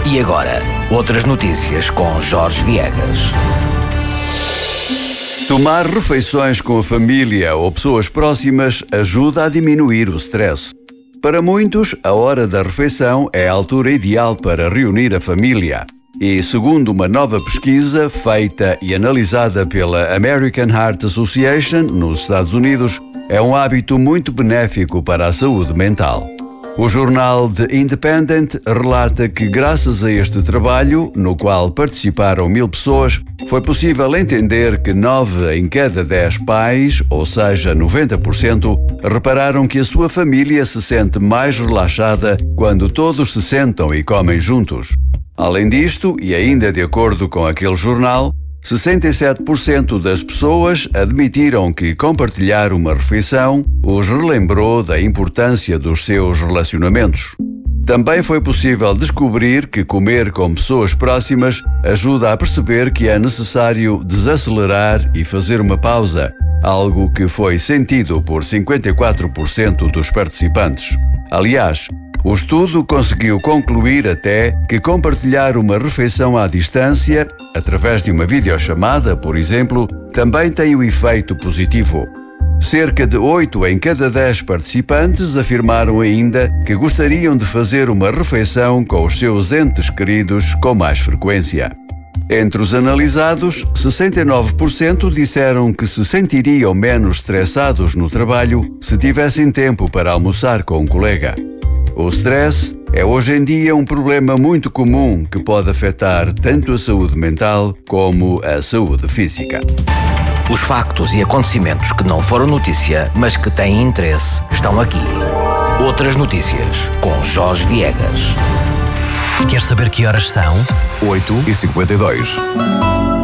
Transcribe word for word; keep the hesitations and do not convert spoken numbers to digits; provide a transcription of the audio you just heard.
E agora, outras notícias com Jorge Viegas. Tomar refeições com a família ou pessoas próximas ajuda a diminuir o stress. Para muitos, a hora da refeição é a altura ideal para reunir a família. E, segundo uma nova pesquisa feita e analisada pela American Heart Association, nos Estados Unidos, é um hábito muito benéfico para a saúde mental. O jornal The Independent relata que, graças a este trabalho, no qual participaram mil pessoas, foi possível entender que nove em cada dez pais, ou seja, noventa por cento, repararam que a sua família se sente mais relaxada quando todos se sentam e comem juntos. Além disto, e ainda de acordo com aquele jornal, sessenta e sete por cento das pessoas admitiram que compartilhar uma refeição os relembrou da importância dos seus relacionamentos. Também foi possível descobrir que comer com pessoas próximas ajuda a perceber que é necessário desacelerar e fazer uma pausa, algo que foi sentido por cinquenta e quatro por cento dos participantes. Aliás, o estudo conseguiu concluir até que compartilhar uma refeição à distância, através de uma videochamada, por exemplo, também tem um efeito positivo. Cerca de oito em cada dez participantes afirmaram ainda que gostariam de fazer uma refeição com os seus entes queridos com mais frequência. Entre os analisados, sessenta e nove por cento disseram que se sentiriam menos estressados no trabalho se tivessem tempo para almoçar com um colega. O stress é hoje em dia um problema muito comum que pode afetar tanto a saúde mental como a saúde física. Os factos e acontecimentos que não foram notícia, mas que têm interesse, estão aqui. Outras notícias com Jorge Viegas. Quer saber que horas são? oito e cinquenta e dois.